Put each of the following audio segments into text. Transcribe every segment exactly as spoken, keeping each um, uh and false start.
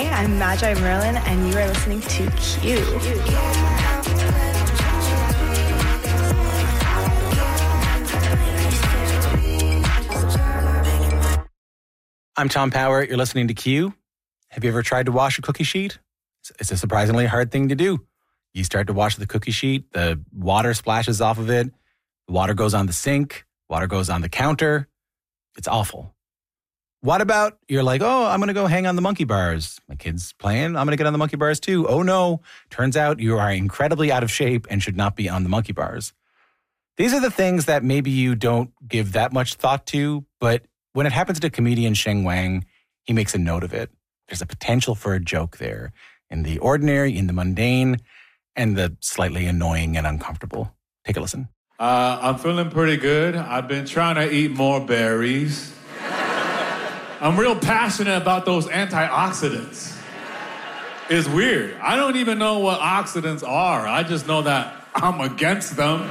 Hi, I'm Magi Merlin, and you are listening to Q. I'm Tom Power. You're listening to Q. Have you ever tried to wash a cookie sheet? It's a surprisingly hard thing to do. You start to wash the cookie sheet, the water splashes off of it, the water goes on the sink, water goes on the counter. It's awful. What about you're like, oh, I'm going to go hang on the monkey bars. My kid's playing. I'm going to get on the monkey bars too. Oh, no. Turns out you are incredibly out of shape and should not be on the monkey bars. These are the things that maybe you don't give that much thought to, but when it happens to comedian Sheng Wang, he makes a note of it. There's a potential for a joke there in the ordinary, in the mundane, and the slightly annoying and uncomfortable. Take a listen. Uh, I'm feeling pretty good. I've been trying to eat more berries. I'm real passionate about those antioxidants. It's weird. I don't even know what oxidants are. I just know that I'm against them.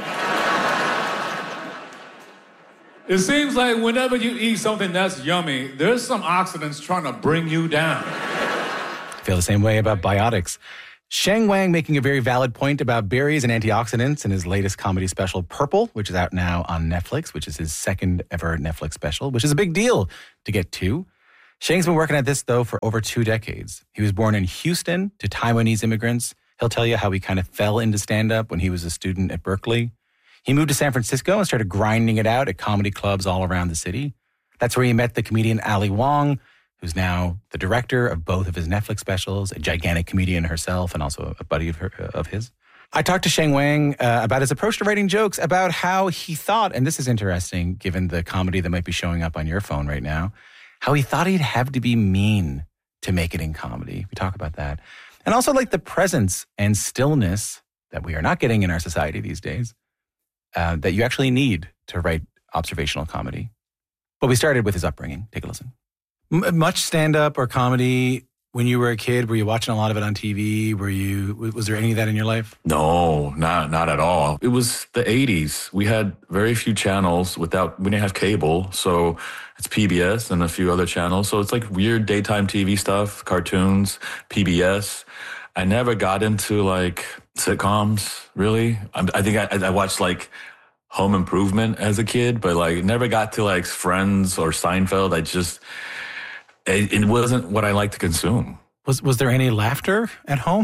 It seems like whenever you eat something that's yummy, there's some oxidants trying to bring you down. I feel the same way about biotics. Sheng Wang making a very valid point about berries and antioxidants in his latest comedy special, Purple, which is out now on Netflix, which is his second ever Netflix special, which is a big deal to get to. Sheng's been working at this, though, for over two decades. He was born in Houston to Taiwanese immigrants. He'll tell you how he kind of fell into stand-up when he was a student at Berkeley. He moved to San Francisco and started grinding it out at comedy clubs all around the city. That's where he met the comedian Ali Wong, who's now the director of both of his Netflix specials, a gigantic comedian herself and also a buddy of, her, of his. I talked to Sheng Wang uh, about his approach to writing jokes, about how he thought, and this is interesting given the comedy that might be showing up on your phone right now, how he thought he'd have to be mean to make it in comedy. We talk about that. And also like the presence and stillness that we are not getting in our society these days, uh, that you actually need to write observational comedy. But we started with his upbringing. Take a listen. M- much stand-up or comedy when you were a kid? Were you watching a lot of it on T V? Were you, was there any of that in your life? No, not not at all. It was the eighties. We had very few channels without, we didn't have cable. So it's P B S and a few other channels. So it's like weird daytime T V stuff, cartoons, P B S. I never got into like sitcoms, really. I, I think I, I watched like Home Improvement as a kid, but like never got to like Friends or Seinfeld. I just, it, it wasn't what I like to consume. Was was there any laughter at home?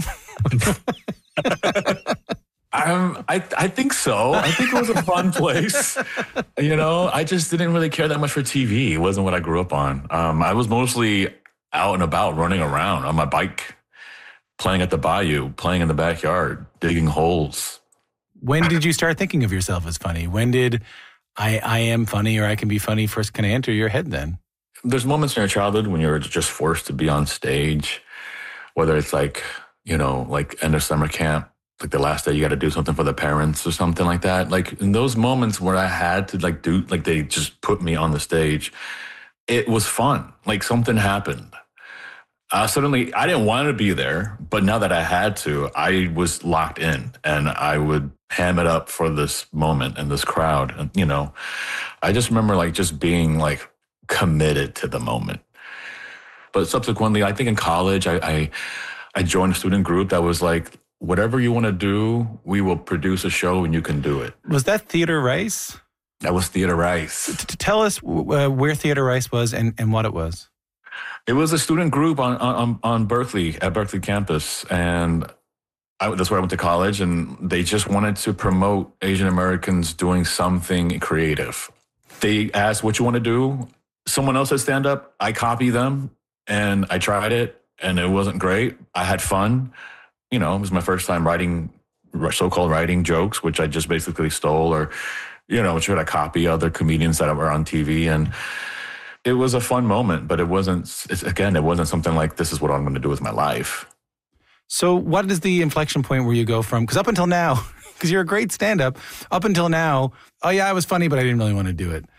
Um, I I think so. I think it was a fun place. You know, I just didn't really care that much for T V. It wasn't what I grew up on. Um, I was mostly out and about, running around on my bike, playing at the bayou, playing in the backyard, digging holes. When did you start thinking of yourself as funny? When did I I am funny or I can be funny first kind of enter your head then? There's moments in your childhood when you're just forced to be on stage, whether it's like, you know, like end of summer camp, like the last day you got to do something for the parents or something like that. Like in those moments where I had to like do, like they just put me on the stage, it was fun. Like something happened. Uh, suddenly I didn't want to be there, but now that I had to, I was locked in and I would ham it up for this moment and this crowd. And, you know, I just remember like just being like committed to the moment. But subsequently, I think in college, I, I, I joined a student group that was like, whatever you want to do, we will produce a show and you can do it. Was that Theater Rice? That was Theater Rice. T- tell us uh, where Theater Rice was and, and what it was. It was a student group on on, on Berkeley, at Berkeley campus. And I, that's where I went to college. And they just wanted to promote Asian Americans doing something creative. They asked, what you want to do? Someone else said stand up. I copy them. And I tried it. And it wasn't great. I had fun. You know, it was my first time writing, so-called writing jokes, which I just basically stole or, you know, tried to copy other comedians that were on T V. And it was a fun moment, but it wasn't, it's, again, it wasn't something like, this is what I'm going to do with my life. So what is the inflection point where you go from, because up until now, because you're a great stand-up, up until now, oh yeah, I was funny, but I didn't really want to do it.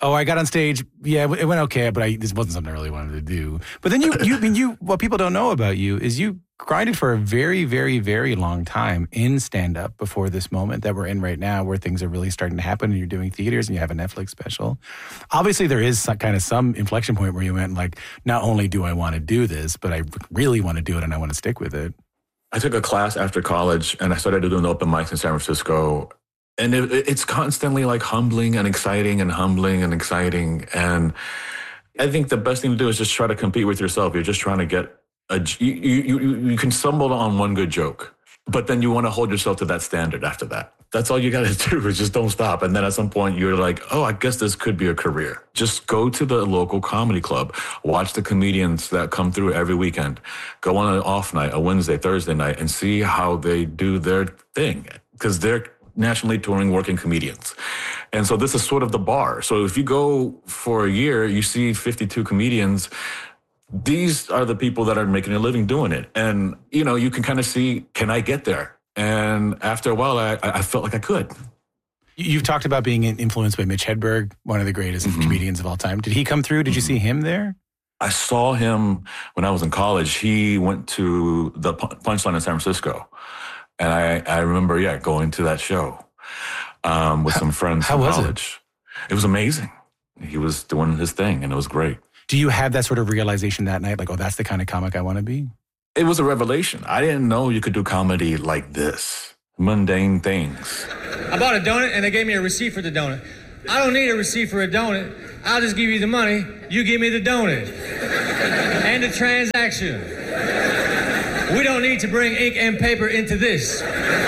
Oh, I got on stage. Yeah, it went okay, but I, this wasn't something I really wanted to do. But then you, you, I mean, you, what people don't know about you is you grinded for a very, very, very long time in stand-up before this moment that we're in right now, where things are really starting to happen, and you're doing theaters and you have a Netflix special. Obviously, there is some, kind of some inflection point where you went like, not only do I want to do this, but I really want to do it and I want to stick with it. I took a class after college and I started doing open mics in San Francisco. And it, it's constantly like humbling and exciting and humbling and exciting. And I think the best thing to do is just try to compete with yourself. You're just trying to get a, you, you, you, you can stumble on one good joke, but then you want to hold yourself to that standard after that. That's all you got to do is just don't stop. And then at some point you're like, oh, I guess this could be a career. Just go to the local comedy club, watch the comedians that come through every weekend, go on an off night, a Wednesday, Thursday night, and see how they do their thing. Because they're nationally touring working comedians. And so this is sort of the bar. So if you go for a year, you see fifty-two comedians. These are the people that are making a living doing it. And, you know, you can kind of see, can I get there? And after a while, I, I felt like I could. You've talked about being influenced by Mitch Hedberg, one of the greatest mm-hmm. comedians of all time. Did he come through? Did mm-hmm. you see him there? I saw him when I was in college. He went to the Punchline in San Francisco. And I, I remember, yeah, going to that show um, with how, some friends how from was college. It? It was amazing. He was doing his thing, and it was great. Do you have that sort of realization that night? Like, oh, that's the kind of comic I want to be? It was a revelation. I didn't know you could do comedy like this. Mundane things. I bought a donut, and they gave me a receipt for the donut. I don't need a receipt for a donut. I'll just give you the money. You give me the donut. And the transaction. We don't need to bring ink and paper into this.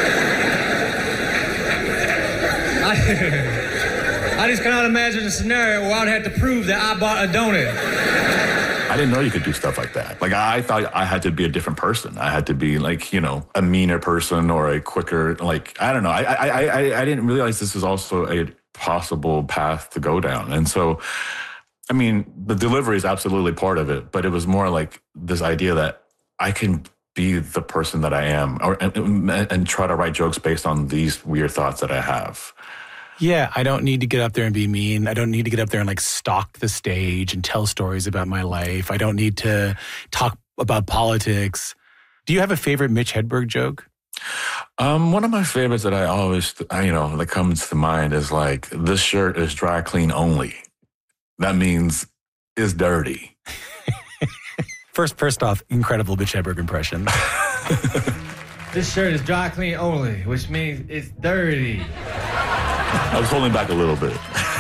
I, I just cannot imagine a scenario where I'd have to prove that I bought a donut. I didn't know you could do stuff like that. Like, I thought I had to be a different person. I had to be like, you know, a meaner person or a quicker, like, I don't know. I, I, I, I didn't realize this is also a possible path to go down. And so, I mean, the delivery is absolutely part of it, but it was more like this idea that I can be the person that I am, or and, and try to write jokes based on these weird thoughts that I have. Yeah, I don't need to get up there and be mean. I don't need to get up there and like stalk the stage and tell stories about my life. I don't need to talk about politics. Do you have a favorite Mitch Hedberg joke? Um, one of my favorites that I always, you know, that comes to mind is like, this shirt is dry clean only. That means it's dirty. First, first off, incredible Mitch Hedberg impression. This shirt is dry clean only, which means it's dirty. I was holding back a little bit.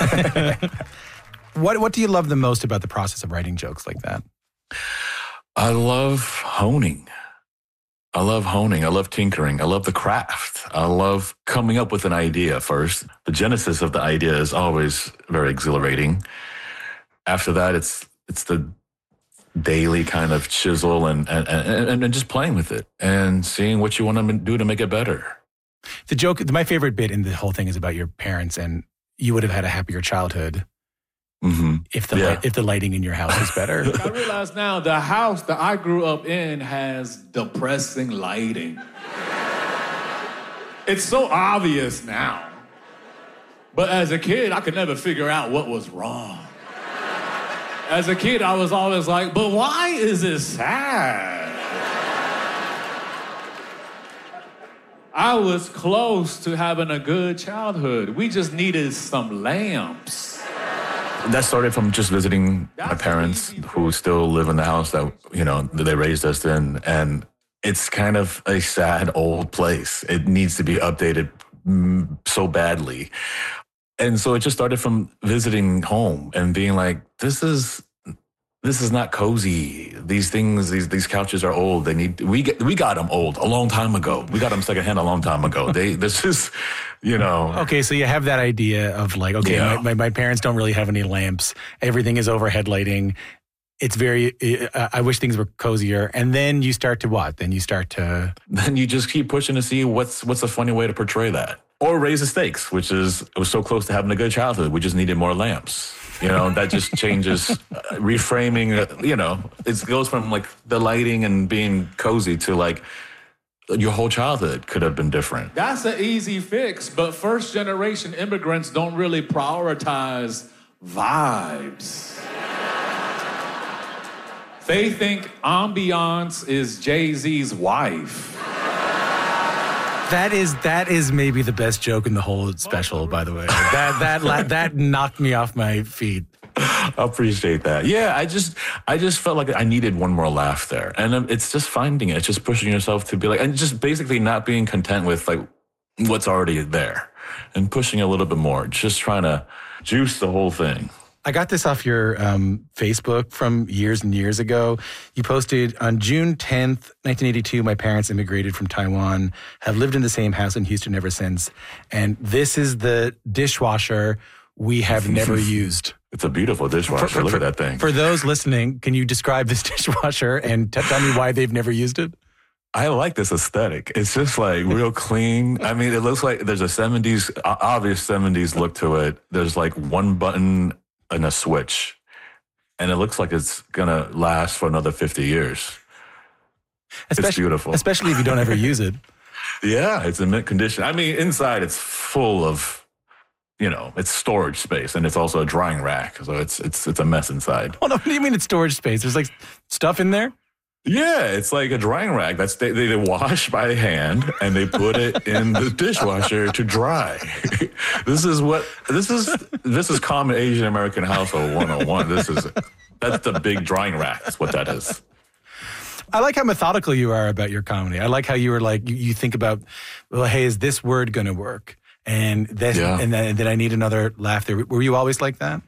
What What do you love the most about the process of writing jokes like that? I love honing. I love honing. I love tinkering. I love the craft. I love coming up with an idea first. The genesis of the idea is always very exhilarating. After that, it's it's the daily kind of chisel and, and, and, and just playing with it and seeing what you want to do to make it better. The joke, my favorite bit in the whole thing is about your parents, and you would have had a happier childhood mm-hmm. if the yeah. light, if the lighting in your house was better. I realize now the house that I grew up in has depressing lighting. It's so obvious now. But as a kid, I could never figure out what was wrong. As a kid, I was always like, but why is it sad? I was close to having a good childhood. We just needed some lamps. That started from just visiting That's my parents who still live in the house that, you know, that they raised us in. And it's kind of a sad old place. It needs to be updated mm, so badly. And so it just started from visiting home and being like, this is this is not cozy. These things, these these couches are old. They need we get we got them old a long time ago. We got them secondhand a long time ago. They this is, you know. Okay, so you have that idea of like, okay, yeah. my, my my parents don't really have any lamps. Everything is overhead lighting. It's very. Uh, I wish things were cozier. And then you start to what? Then you start to. Then you just keep pushing to see what's what's a funny way to portray that. Or raise the stakes, which is, it was so close to having a good childhood. We just needed more lamps. You know, that just changes, uh, reframing, uh, you know, it goes from like the lighting and being cozy to like your whole childhood could have been different. That's an easy fix, but first generation immigrants don't really prioritize vibes. They think ambiance is Jay-Z's wife. That is that is maybe the best joke in the whole special, by the way. That that that, that knocked me off my feet. I appreciate that. Yeah, I just I just felt like I needed one more laugh there. And it's just finding it. It's just pushing yourself to be like, and just basically not being content with like what's already there and pushing a little bit more. Just trying to juice the whole thing. I got this off your um, Facebook from years and years ago. You posted on June tenth, nineteen eighty-two, my parents immigrated from Taiwan, have lived in the same house in Houston ever since. And this is the dishwasher we have never used. It's a beautiful dishwasher. For, for, Look at that thing. For those listening, can you describe this dishwasher and t- tell me why they've never used it? I like this aesthetic. It's just like real clean. I mean, it looks like there's a seventies, obvious seventies look to it. There's like one button and a switch, and it looks like it's gonna last for another fifty years. Especially, it's beautiful, especially if you don't ever use it. Yeah, it's in mint condition. I mean, inside it's full of, you know, it's storage space, and it's also a drying rack, so it's it's it's a mess inside. Hold on, what do you mean it's storage space? There's like stuff in there? Yeah, it's like a drying rack. That's they, they wash by hand and they put it in the dishwasher to dry. This is what this is. This is common Asian American household one oh one. This is that's the big drying rack. That's what that is. I like how methodical you are about your comedy. I like how you were like you, you think about, well, hey, is this word going to work? And this, yeah. and then, and then I need another laugh there. Were you always like that?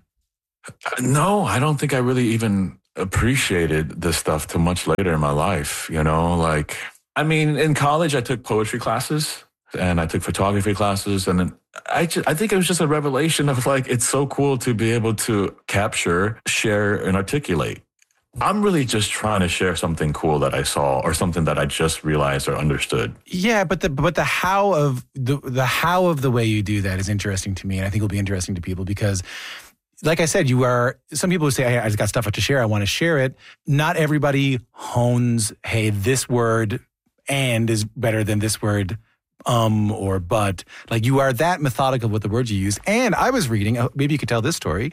No, I don't think I really even appreciated this stuff too much later in my life, you know, like, I mean, in college, I took poetry classes and I took photography classes. And I, just, I think it was just a revelation of like, it's so cool to be able to capture, share, and articulate. I'm really just trying to share something cool that I saw or something that I just realized or understood. Yeah, but the but the how of the the how of the way you do that is interesting to me, and I think it'll be interesting to people because, like I said, you are, some people who say, hey, I just got stuff to share, I want to share it. Not everybody hones, hey, this word and is better than this word um or but. Like you are that methodical with the words you use. And I was reading, maybe you could tell this story.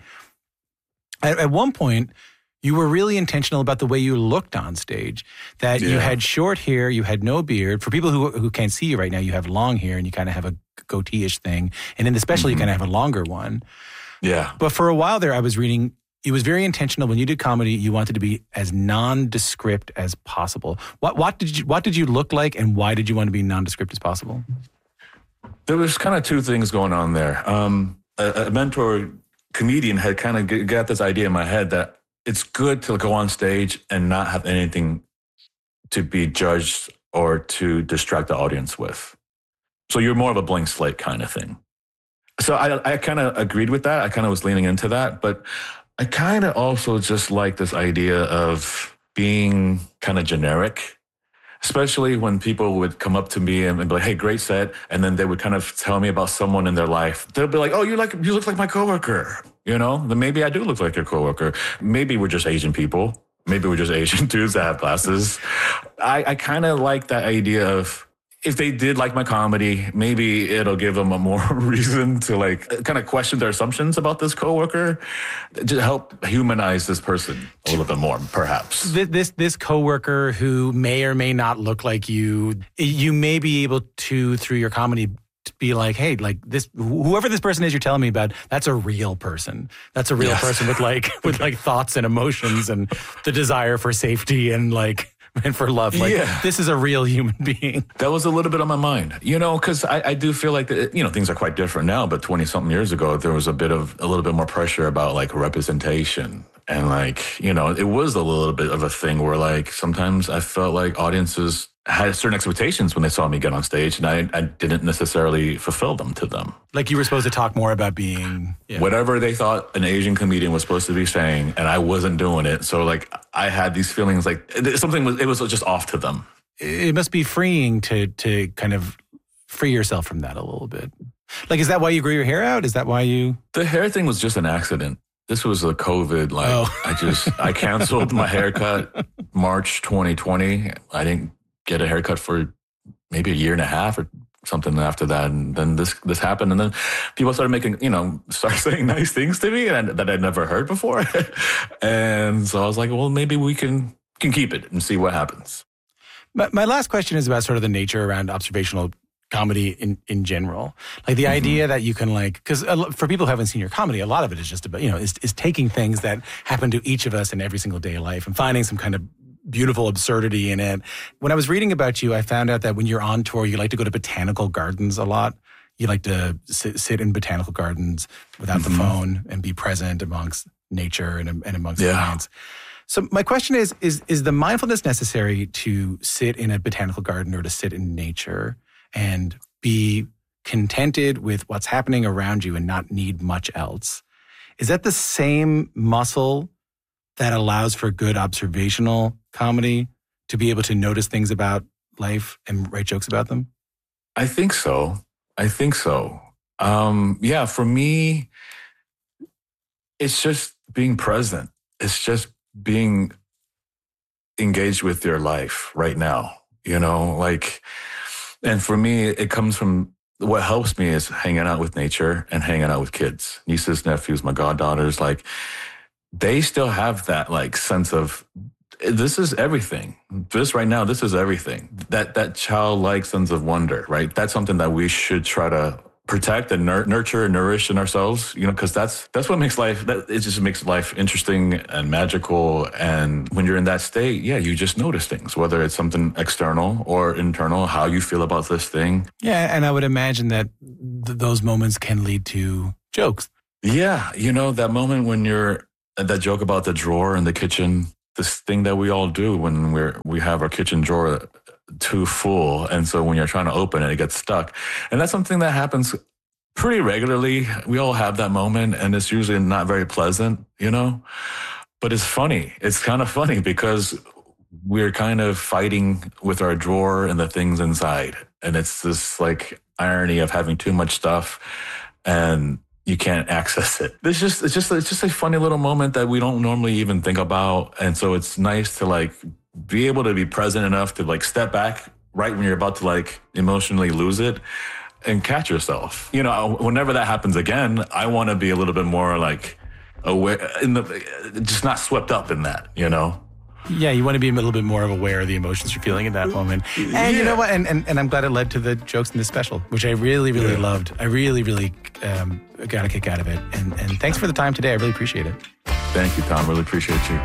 At, at one point, you were really intentional about the way you looked on stage, that yeah. you had short hair, you had no beard. For people who who can't see you right now, you have long hair and you kind of have a goatee-ish thing. And in the special, mm-hmm. you kind of have a longer one. Yeah. But for a while there, I was reading, it was very intentional. When you did comedy, you wanted to be as nondescript as possible. What what did you what did you look like, and why did you want to be nondescript as possible? There was kind of two things going on there. Um, a, a mentor comedian had kind of got this idea in my head that it's good to go on stage and not have anything to be judged or to distract the audience with. So you're more of a blank slate kind of thing. So I, I kind of agreed with that. I kind of was leaning into that, but I kind of also just like this idea of being kind of generic, especially when people would come up to me and be like, hey, great set. And then they would kind of tell me about someone in their life. They'll be like, oh, you like you look like my coworker. You know, then maybe I do look like your coworker. Maybe we're just Asian people. Maybe we're just Asian dudes that have glasses. I, I kind of like that idea of, if they did like my comedy, maybe it'll give them a more reason to like kind of question their assumptions about this coworker, to help humanize this person a little bit more, perhaps. This, this this coworker who may or may not look like you, you may be able to, through your comedy, to be like, hey, like this, whoever this person is you're telling me about, that's a real person. That's a real yes. person with like with like thoughts and emotions and the desire for safety and like. And for love, like yeah. this is a real human being. That was a little bit on my mind, you know, because I, I do feel like, that, you know, things are quite different now, but twenty something years ago, there was a bit of, a little bit more pressure about like representation. And like, you know, it was a little bit of a thing where like, sometimes I felt like audiences had certain expectations when they saw me get on stage, and I, I didn't necessarily fulfill them to them. Like you were supposed to talk more about being... Yeah. Whatever they thought an Asian comedian was supposed to be saying, and I wasn't doing it. So like I had these feelings like something was, it was just off to them. It must be freeing to to kind of free yourself from that a little bit. Like, is that why you grew your hair out? Is that why you... The hair thing was just an accident. This was a COVID, like oh. I just, I canceled my haircut March twenty twenty. I didn't get a haircut for maybe a year and a half or something after that. And then this this happened. And then people started making, you know, start saying nice things to me and, that I'd never heard before. And so I was like, well, maybe we can can keep it and see what happens. My, my last question is about sort of the nature around observational comedy in, in general. Like the mm-hmm. idea that you can like, because for people who haven't seen your comedy, a lot of it is just about, you know, is, is taking things that happen to each of us in every single day of life and finding some kind of beautiful absurdity in it. When I was reading about you, I found out that when you're on tour, you like to go to botanical gardens a lot. You like to sit, sit in botanical gardens without mm-hmm. the phone and be present amongst nature and, and amongst yeah. plants. So my question is, is, is the mindfulness necessary to sit in a botanical garden or to sit in nature and be contented with what's happening around you and not need much else? Is that the same muscle that allows for good observational comedy, to be able to notice things about life and write jokes about them? I think so. I think so. Um, yeah, for me, it's just being present. It's just being engaged with your life right now, you know, like, and for me, it comes from, what helps me is hanging out with nature and hanging out with kids, nieces, nephews, my goddaughters. Like, they still have that like sense of, this is everything. This right now, this is everything. That that childlike sense of wonder, right? That's something that we should try to protect and nur- nurture and nourish in ourselves, you know, because that's that's what makes life, that it just makes life interesting and magical. And when you're in that state, yeah, you just notice things, whether it's something external or internal, how you feel about this thing. Yeah, and I would imagine that th- those moments can lead to jokes. Yeah, you know, that moment when you're, that joke about the drawer in the kitchen, this thing that we all do when we're we have our kitchen drawer too full. And so when you're trying to open it, it gets stuck. And that's something that happens pretty regularly. We all have that moment, and it's usually not very pleasant, you know, but it's funny. It's kind of funny because we're kind of fighting with our drawer and the things inside. And it's this like irony of having too much stuff and you can't access it. It's just, it's just, it's just a funny little moment that we don't normally even think about. And so it's nice to like be able to be present enough to like step back right when you're about to like emotionally lose it and catch yourself. You know, whenever that happens again, I want to be a little bit more like aware, in the, just not swept up in that, you know? Yeah, you want to be a little bit more aware of the emotions you're feeling in that moment. And yeah. you know what? And, and and I'm glad it led to the jokes in this special, which I really, really yeah. loved. I really, really um, got a kick out of it. And, and thanks for the time today. I really appreciate it. Thank you, Tom. Really appreciate you.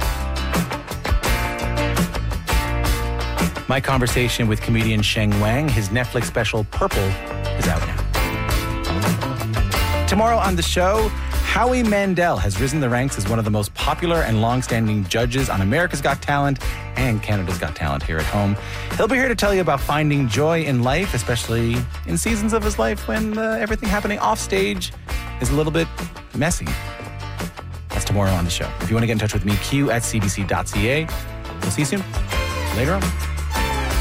My conversation with comedian Sheng Wang, his Netflix special, Purple, is out now. Tomorrow on the show, Howie Mandel has risen the ranks as one of the most popular and long-standing judges on America's Got Talent and Canada's Got Talent here at home. He'll be here to tell you about finding joy in life, especially in seasons of his life when uh, everything happening off stage is a little bit messy. That's tomorrow on the show. If you want to get in touch with me, q at c b c dot c a. We'll see you soon. Later on.